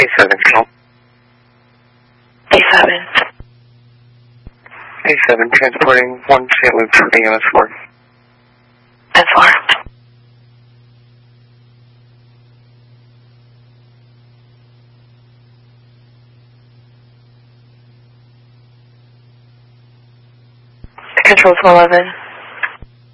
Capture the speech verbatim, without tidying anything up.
A seven, control. A seven. A seven, transporting one Saint Luke for A M S four. ten four. Control to eleven.